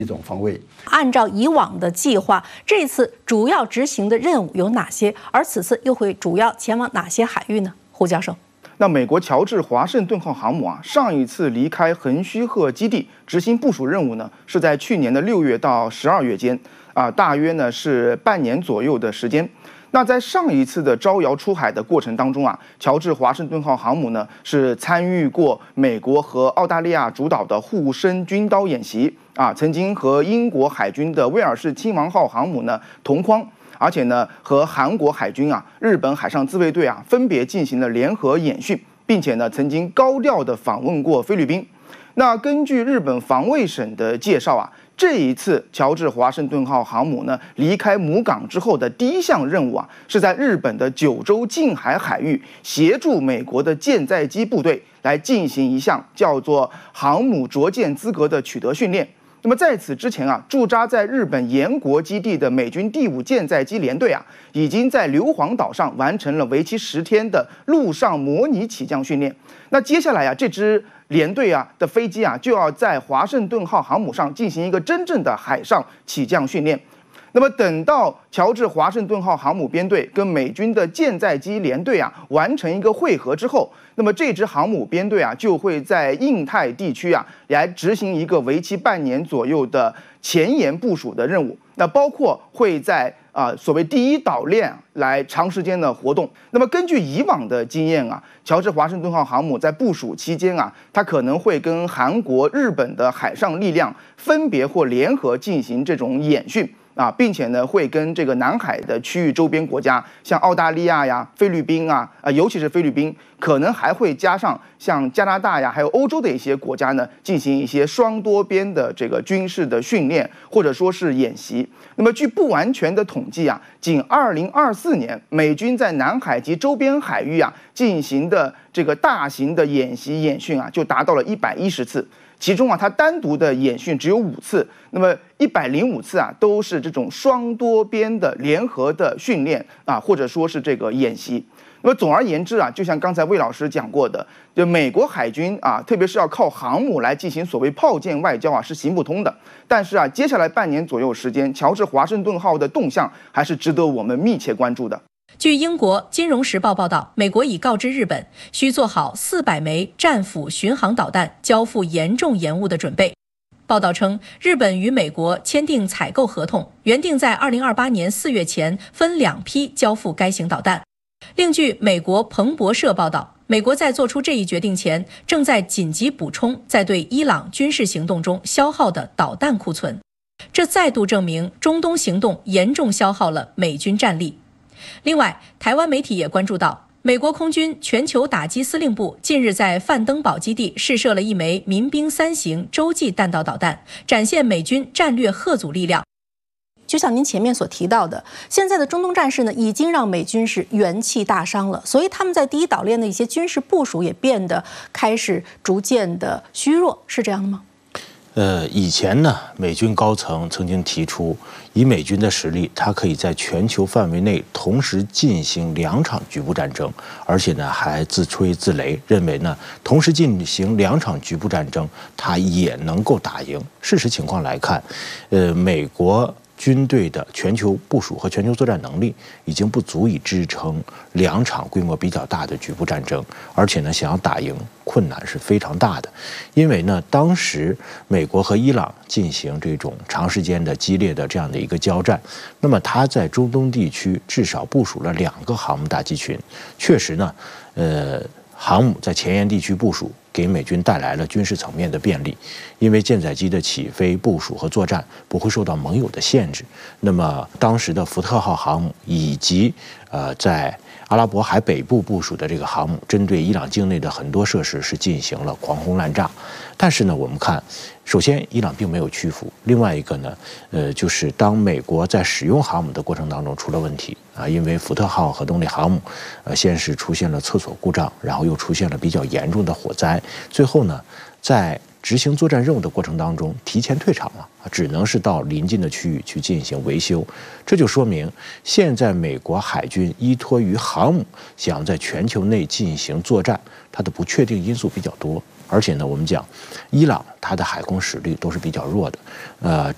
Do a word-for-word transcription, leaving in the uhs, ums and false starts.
一种防卫。 按照以往的计划，这次主要执行的任务有哪些？而此次又会主要前往哪些海域呢？胡教授。 那美国乔治华盛顿号航母啊，上一次离开横须贺基地执行部署任务呢，是在去年的六月到十二月间啊，大约呢是半年左右的时间。那在上一次的招摇出海的过程当中啊，乔治华盛顿号航母呢是参与过美国和澳大利亚主导的护身军刀演习啊，曾经和英国海军的威尔士亲王号航母呢同框。 而且呢，和韩国海军啊、日本海上自卫队啊分别进行了联合演训，并且呢，曾经高调的访问过菲律宾。那根据日本防卫省的介绍啊，这一次乔治华盛顿号航母呢离开母港之后的第一项任务啊，是在日本的九州近海海域协助美国的舰载机部队来进行一项叫做航母着舰资格的取得训练。 那么在此之前啊，驻扎在日本岩国基地的美军第五舰载机联队啊，已经在硫磺岛上完成了为期十天的陆上模拟起降训练。那接下来啊，这支联队啊的飞机啊，就要在华盛顿号航母上进行一个真正的海上起降训练。 那么等到乔治华盛顿号航母编队跟美军的舰载机联队啊完成一个会合之后，那么这支航母编队啊就会在印太地区啊来执行一个为期半年左右的前沿部署的任务。那包括会在啊、呃、所谓第一岛链来长时间的活动。那么根据以往的经验啊，乔治华盛顿号航母在部署期间啊，它可能会跟韩国、日本的海上力量分别或联合进行这种演训。 啊，并且呢，会跟这个南海的区域周边国家，像澳大利亚呀、菲律宾啊，啊，尤其是菲律宾，可能还会加上像加拿大呀，还有欧洲的一些国家呢，进行一些双多边的这个军事的训练，或者说是演习。那么，据不完全的统计啊，仅二零二四年，美军在南海及周边海域啊进行的这个大型的演习演训啊，就达到了一百一十次。 其中啊，它单独的演训只有五次，那么一百零五次啊，都是这种双多边的联合的训练啊，或者说是这个演习。那么总而言之啊，就像刚才魏老师讲过的，就美国海军啊，特别是要靠航母来进行所谓炮舰外交啊，是行不通的。但是啊，接下来半年左右时间，乔治华盛顿号的动向还是值得我们密切关注的。 据英国《金融时报》报道，美国已告知日本，需做好四百枚战斧巡航导弹交付严重延误的准备。报道称，日本与美国签订采购合同，原定在二零二八年四月前分两批交付该型导弹。另据美国彭博社报道，美国在做出这一决定前，正在紧急补充在对伊朗军事行动中消耗的导弹库存。这再度证明中东行动严重消耗了美军战力。 另外，台湾媒体也关注到，美国空军全球打击司令部近日在范登堡基地试射了一枚民兵三型洲际弹道导弹，展现美军战略吓阻力量。就像您前面所提到的，现在的中东战事呢，已经让美军是元气大伤了，所以他们在第一岛链的一些军事部署也变得开始逐渐的虚弱，是这样的吗？ 呃，以前呢，美军高层曾经提出，以美军的实力，它可以在全球范围内同时进行两场局部战争，而且呢，还自吹自擂，认为呢，同时进行两场局部战争，它也能够打赢。事实情况来看，呃，美国 军队的全球部署和全球作战能力已经不足以支撑两场规模比较大的局部战争，而且呢，想要打赢困难是非常大的。因为呢，当时美国和伊朗进行这种长时间的激烈的这样的一个交战，那么它在中东地区至少部署了两个航母打击群，确实呢，呃，航母在前沿地区部署， 给美军带来了军事层面的便利，因为舰载机的起飞、部署和作战不会受到盟友的限制。那么当时的福特号航母以及呃在阿拉伯海北部部署的这个航母，针对伊朗境内的很多设施是进行了狂轰滥炸。但是呢，我们看，首先伊朗并没有屈服，另外一个呢，呃，就是当美国在使用航母的过程当中出了问题啊，因为福特号核动力航母，呃，先是出现了厕所故障，然后又出现了比较严重的火灾。 最后呢，在执行作战任务的过程当中，提前退场了，只能是到临近的区域去进行维修。这就说明，现在美国海军依托于航母，想在全球内进行作战，它的不确定因素比较多。而且呢，我们讲，伊朗它的海空实力都是比较弱的，呃。